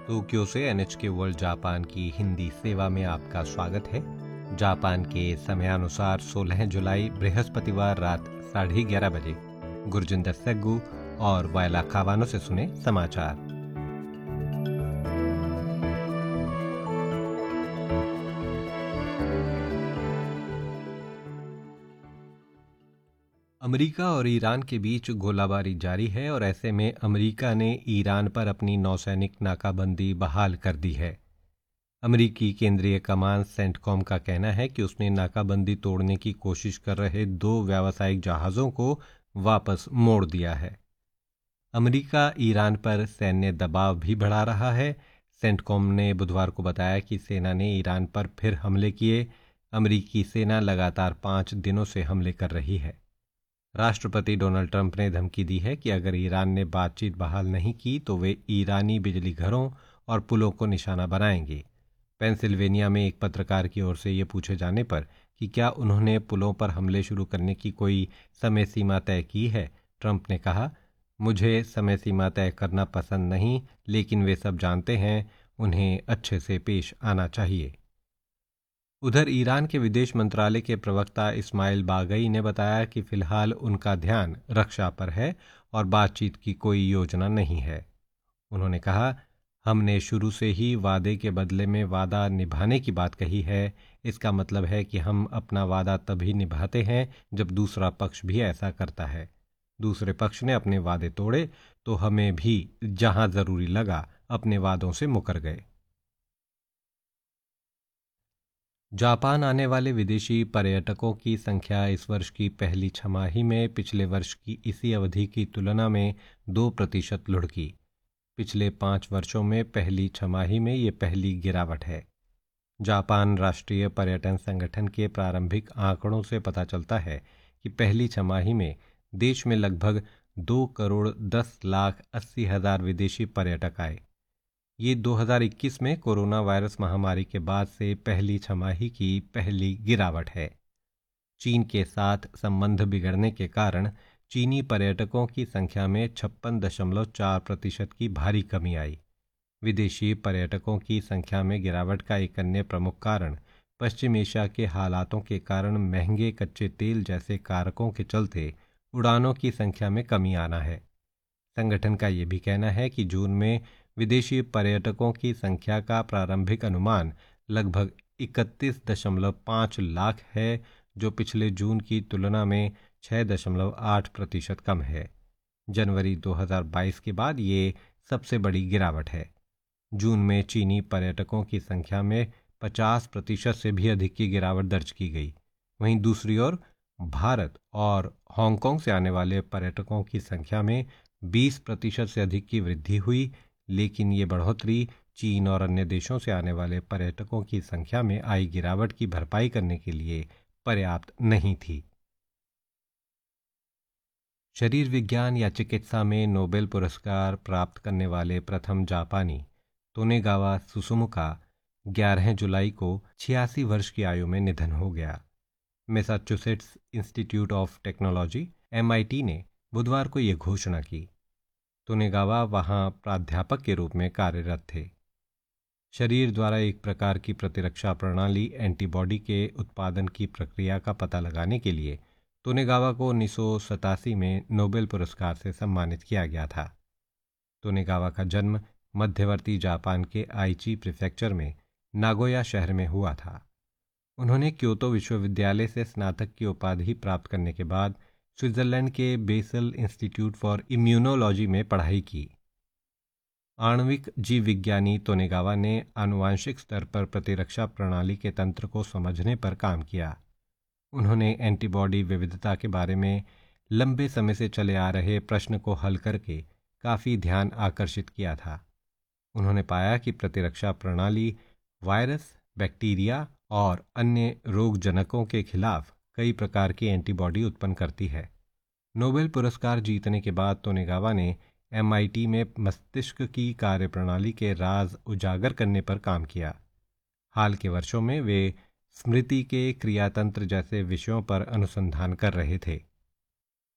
Tokyo से NHK world Japan की हिंदी सेवा में आपका स्वागत है। जापान के समयानुसार 16 जुलाई बृहस्पतिवार रात 11:30 बजे गुरजिंदर सेग्गू और वायला कावानो से सुने समाचार। अमेरिका और ईरान के बीच गोलाबारी जारी है और ऐसे में अमेरिका ने ईरान पर अपनी नौसैनिक नाकाबंदी बहाल कर दी है। अमेरिकी केंद्रीय कमान सेंटकॉम का कहना है कि उसने नाकाबंदी तोड़ने की कोशिश कर रहे 2 व्यावसायिक जहाज़ों को वापस मोड़ दिया है। अमेरिका ईरान पर सैन्य दबाव भी बढ़ा रहा है। सेंटकॉम ने बुधवार को बताया कि सेना ने ईरान पर फिर हमले किए। अमेरिकी सेना लगातार 5 दिनों से हमले कर रही है। राष्ट्रपति डोनाल्ड ट्रंप ने धमकी दी है कि अगर ईरान ने बातचीत बहाल नहीं की तो वे ईरानी बिजली घरों और पुलों को निशाना बनाएंगे। पेंसिल्वेनिया में एक पत्रकार की ओर से ये पूछे जाने पर कि क्या उन्होंने पुलों पर हमले शुरू करने की कोई समय सीमा तय की है, ट्रंप ने कहा, मुझे समय सीमा तय करना पसंद नहीं, लेकिन वे सब जानते हैं, उन्हें अच्छे से पेश आना चाहिए। उधर ईरान के विदेश मंत्रालय के प्रवक्ता इस्माइल बागई ने बताया कि फिलहाल उनका ध्यान रक्षा पर है और बातचीत की कोई योजना नहीं है। उन्होंने कहा, हमने शुरू से ही वादे के बदले में वादा निभाने की बात कही है। इसका मतलब है कि हम अपना वादा तभी निभाते हैं जब दूसरा पक्ष भी ऐसा करता है। दूसरे पक्ष ने अपने वादे तोड़े तो हमें भी जहां जरूरी लगा अपने वादों से मुकर गए। जापान आने वाले विदेशी पर्यटकों की संख्या इस वर्ष की पहली छमाही में पिछले वर्ष की इसी अवधि की तुलना में 2% लुढ़की। पिछले 5 वर्षों में पहली छमाही में ये पहली गिरावट है। जापान राष्ट्रीय पर्यटन संगठन के प्रारंभिक आंकड़ों से पता चलता है कि पहली छमाही में देश में लगभग 2,10,80,000 विदेशी पर्यटक आए। ये 2021 में कोरोना वायरस महामारी के बाद से पहली छमाही की पहली गिरावट है। चीन के साथ संबंध बिगड़ने के कारण चीनी पर्यटकों की संख्या में 56.4% की भारी कमी आई। विदेशी पर्यटकों की संख्या में गिरावट का एक अन्य प्रमुख कारण पश्चिम एशिया के हालातों के कारण महंगे कच्चे तेल जैसे कारकों के चलते उड़ानों की संख्या में कमी आना है। संगठन का ये भी कहना है कि जून में विदेशी पर्यटकों की संख्या का प्रारंभिक अनुमान लगभग 31.5 लाख है, जो पिछले जून की तुलना में 6.8% कम है। जनवरी 2022 के बाद ये सबसे बड़ी गिरावट है। जून में चीनी पर्यटकों की संख्या में 50% से भी अधिक की गिरावट दर्ज की गई। वहीं दूसरी ओर भारत और हांगकांग से आने वाले पर्यटकों की संख्या में 20% से अधिक की वृद्धि हुई, लेकिन ये बढ़ोतरी चीन और अन्य देशों से आने वाले पर्यटकों की संख्या में आई गिरावट की भरपाई करने के लिए पर्याप्त नहीं थी। शरीर विज्ञान या चिकित्सा में नोबेल पुरस्कार प्राप्त करने वाले प्रथम जापानी तोनेगावा सुसुमु का 11 जुलाई को 86 वर्ष की आयु में निधन हो गया। Massachusetts institute of technology MIT ने बुधवार को ये घोषणा की। तोनेगावा वहां प्राध्यापक के रूप में कार्यरत थे। शरीर द्वारा एक प्रकार की प्रतिरक्षा प्रणाली एंटीबॉडी के उत्पादन की प्रक्रिया का पता लगाने के लिए तोनेगावा को 1987 में नोबेल पुरस्कार से सम्मानित किया गया था। तोनेगावा का जन्म मध्यवर्ती जापान के आइची प्रीफेक्चर में नागोया शहर में हुआ था। उन्होंने क्योतो विश्वविद्यालय से स्नातक की उपाधि प्राप्त करने के बाद स्विट्जरलैंड के बेसल इंस्टीट्यूट फॉर इम्यूनोलॉजी में पढ़ाई की। आणविक जीव विज्ञानी तोनेगावा ने आनुवांशिक स्तर पर प्रतिरक्षा प्रणाली के तंत्र को समझने पर काम किया। उन्होंने एंटीबॉडी विविधता के बारे में लंबे समय से चले आ रहे प्रश्न को हल करके काफ़ी ध्यान आकर्षित किया था। उन्होंने पाया कि प्रतिरक्षा प्रणाली वायरस, बैक्टीरिया और अन्य रोगजनकों के खिलाफ कई प्रकार की एंटीबॉडी उत्पन्न करती है। नोबेल पुरस्कार जीतने के बाद तोनेगावा ने MIT में मस्तिष्क की कार्यप्रणाली के राज उजागर करने पर काम किया। हाल के वर्षों में वे स्मृति के क्रियातंत्र जैसे विषयों पर अनुसंधान कर रहे थे।